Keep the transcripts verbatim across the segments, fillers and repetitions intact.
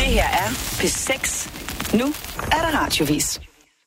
her er P seks. Nu er der radiovis.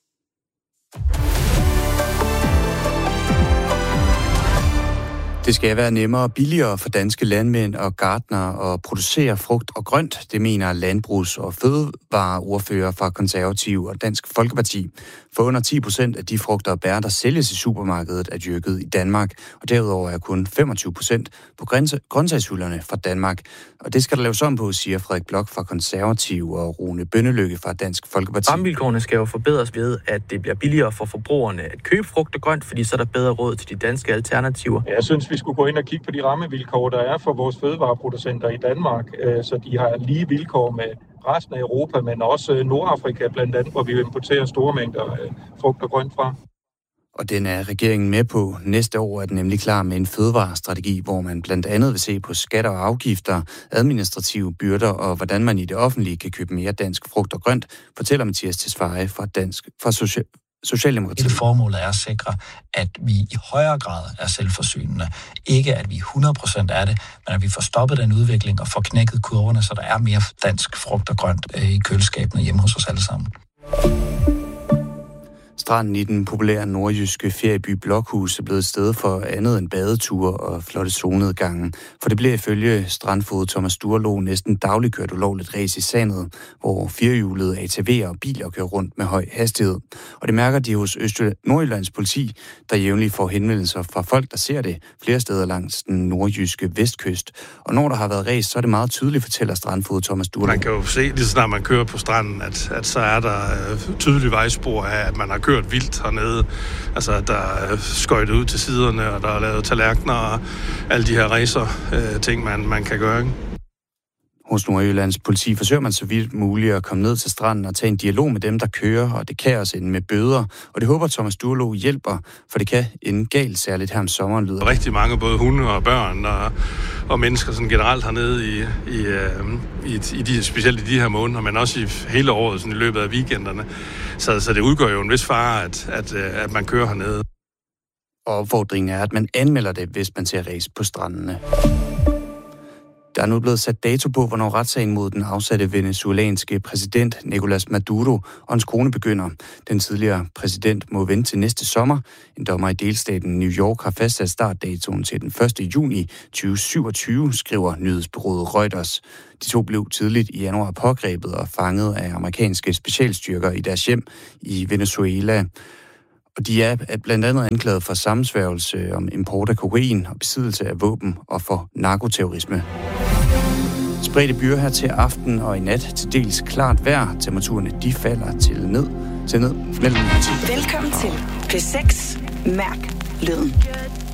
Det skal være nemmere og billigere for danske landmænd og gartnere at producere frugt og grønt, det mener landbrugs- og fødevareordfører fra Konservative og Dansk Folkeparti. For under ti procent af de frugter og bær, der sælges i supermarkedet, er dyrket i Danmark, og derudover er kun femogtyve procent på grøntsagshylderne fra Danmark. Og det skal der laves om på, siger Frederik Bloch fra Konservative og Rune Bønnelykke fra Dansk Folkeparti. Rammevilkårene skal jo forbedres ved, at det bliver billigere for forbrugerne at købe frugt og grønt, fordi så er der bedre råd til de danske alternativer. Jeg synes, vi skulle gå ind og kigge på de rammevilkår, der er for vores fødevareproducenter i Danmark, så de har lige vilkår med resten af Europa, men også Nordafrika blandt andet, hvor vi importerer store mængder frugt og grønt fra. Og den er regeringen med på. Næste år er den nemlig klar med en fødevarestrategi, hvor man blandt andet vil se på skatter og afgifter, administrative byrder og hvordan man i det offentlige kan købe mere dansk frugt og grønt, fortæller Mathias Tesfaye fra, dansk, fra Social, Socialdemokratiet. Hele formålet er at sikre, at vi i højere grad er selvforsynende. Ikke at vi hundrede procent er det, men at vi får stoppet den udvikling og får knækket kurverne, så der er mere dansk frugt og grønt i køleskabene hjemme hos os alle sammen. Stranden i den populære nordjyske ferieby Blokhus er blevet et sted for andet end badeture og flotte solnedgange. For det bliver ifølge strandfoged Thomas Sturlo næsten dagligt kørt ulovligt ræs i sandet, hvor firehjulede A T V'er og biler kører rundt med høj hastighed. Og det mærker de hos Øst- Nordjyllands politi, der jævnligt får henvendelser fra folk, der ser det flere steder langs den nordjyske vestkyst. Og når der har været ræs, så er det meget tydeligt, fortæller strandfoged Thomas Sturlo. Man kan jo se, lige så snart man kører på stranden, at, at så er der øh, tydelige vejspor af, at man har kørt vildt hernede. Altså, der er skøjtet ud til siderne, og der er lavet tallerkener og alle de her racer, øh, ting, man, man kan gøre, ikke? Hos Nordjyllands politi forsøger man så vidt muligt at komme ned til stranden og tage en dialog med dem, der kører, og det kan også ende med bøder. Og det håber Thomas Sturlo hjælper, for det kan ende galt, særligt her om sommeren lyder. Rigtig mange, både hunde og børn og, og mennesker sådan generelt hernede, i, i, øh, i, i de, specielt i de her måneder, men også i hele året, sådan i løbet af weekenderne. Så, så det udgør jo en vis fare, at, at, at man kører hernede. Og opfordringen er, at man anmelder det, hvis man ser ræs på strandene. Der er nu blevet sat dato på, hvornår retssagen mod den afsatte venezuelanske præsident Nicolás Maduro og hans kone begynder. Den tidligere præsident må vente til næste sommer. En dommer i delstaten New York har fastsat startdatoen til den første juni tyve syvogtyve, skriver nyhedsbureauet Reuters. De to blev tidligt i januar pågrebet og fanget af amerikanske specialstyrker i deres hjem i Venezuela. Og de er blandt andet anklaget for sammensværgelse om import af kokain og besiddelse af våben og for narkoterrorisme. Spredte byer her til aften og i nat til dels klart vejr. Temperaturerne de falder til ned til ned mellem ti. Velkommen til P seks. Mærk lyden.